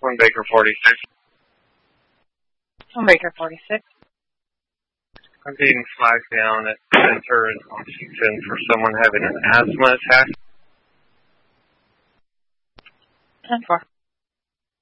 1 Baker 46. 1 Baker 46. I'm being flagged down at the center in Washington for someone having an asthma attack. 10-4.